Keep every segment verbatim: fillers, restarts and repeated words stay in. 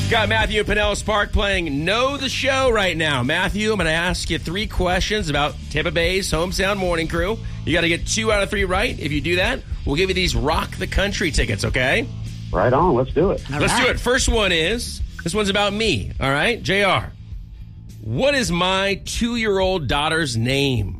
Got Matthew and Pinellas Park playing Know the Show right now. Matthew, I'm going to ask you three questions about Tampa Bay's Hometown Morning Crew. You got to get two out of three right. If you do that, we'll give you these Rock the Country tickets, okay? Right on. Let's do it. All Let's right. do it. First one is, this one's about me, all right? J R, what is my two-year-old daughter's name?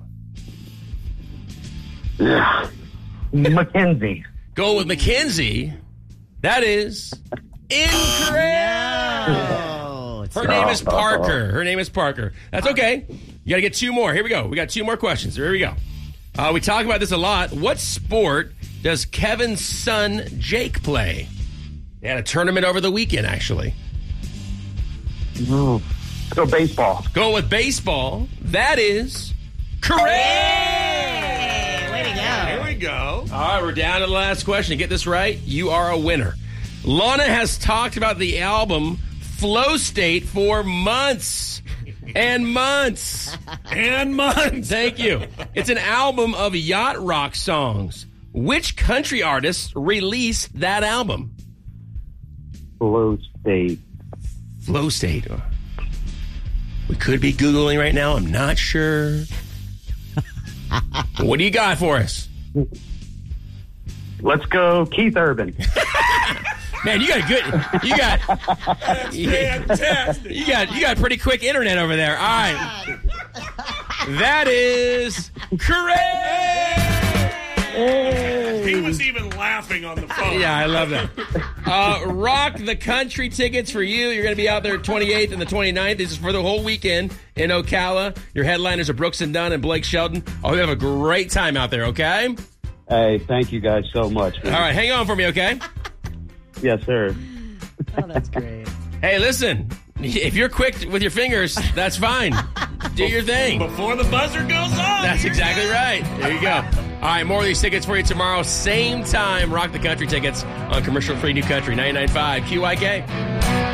Yeah. Mackenzie. Go with Mackenzie. That is incorrect. No. Her name is Parker. Her name is Parker. That's okay. You got to get two more. Here we go. We got two more questions. Here we go. Uh, we talk about this a lot. What sport does Kevin's son, Jake, play? They had a tournament over the weekend, actually. Oh. Go baseball. Going with baseball. That is correct. Hey, way to go. Here we go. All right, we're down to the last question. Get this right, you are a winner. Lana has talked about the album Flow State for months and months and months. Thank you. It's an album of yacht rock songs. Which country artists released that album? Flow State. Flow State. We could be Googling right now. I'm not sure. What do you got for us? Let's go Keith Urban. Man, you got good. You got. That's fantastic. You got. You got pretty quick internet over there. All right. That is correct. He was even laughing on the phone. Yeah, I love that. Uh, Rock the Country tickets for you. You're going to be out there twenty-eighth and the twenty-ninth. This is for the whole weekend in Ocala. Your headliners are Brooks and Dunn and Blake Shelton. Oh, you have a great time out there, okay? Hey, thank you guys so much. All right, hang on for me, okay? Yes, sir. Oh, that's great. Hey, listen. If you're quick with your fingers, that's fine. Do your thing. Before the buzzer goes off. That's exactly right. There you go. All right, more of these tickets for you tomorrow. Same time, Rock the Country tickets on commercial-free New Country, ninety-nine point five Q I K.